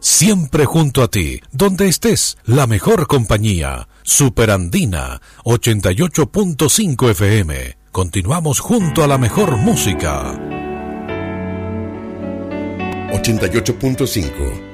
Siempre junto a ti, donde estés, la mejor compañía. Superandina, 88.5 FM. Continuamos junto a la mejor música. 88.5